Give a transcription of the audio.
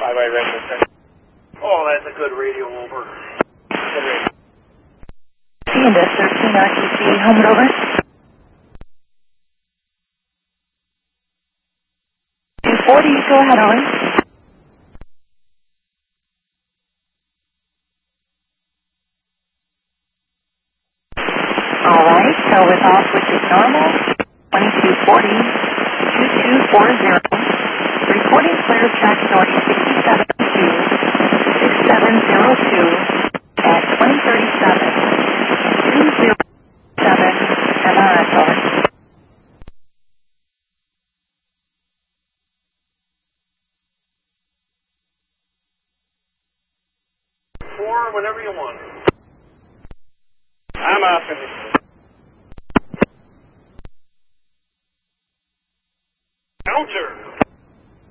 Bye-bye, Richard. Oh, that's a good radio over. Good radio. Candace, 13 RTC, home and over. 240, go ahead, on. Alright, so with off, which is normal, 2240, 2240. Reporting clear, track north 6702, at 2037, 207, MRS, over. 4, whenever you want. I'm off.